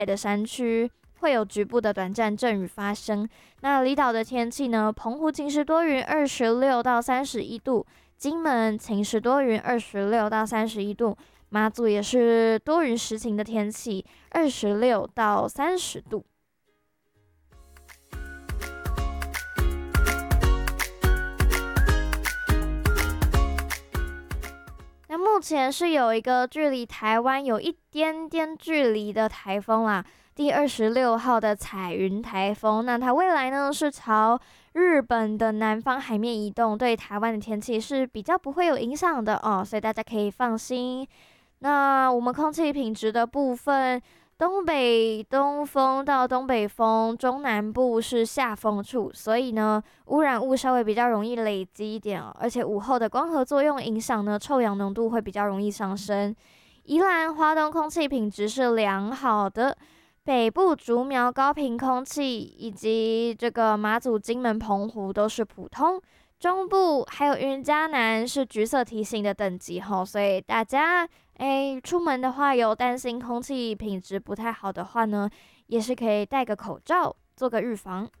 的山区会有局部的短暂阵雨发生。那离岛的天气呢？澎湖晴时多云26到31度，金门晴时多云26到31度，马祖也是多云时晴的天气26到30度。那目前是有一个距离台湾有一点点距离的台风啦，第26号的彩云台风。那它未来呢是朝日本的南方海面移动，对台湾的天气是比较不会有影响的哦，所以大家可以放心。那我们空气品质的部分，东北东风到东北风，中南部是下风处，所以呢，污染物稍微比较容易累积一点哦，而且午后的光合作用影响呢，臭氧浓度会比较容易上升。宜兰、花东空气品质是良好的，北部竹苗高频空气以及这个马祖、金门、澎湖都是普通。中部还有云嘉南是橘色提醒的等级吼，所以大家出门的话有担心空气品质不太好的话呢，也是可以戴个口罩做个预防。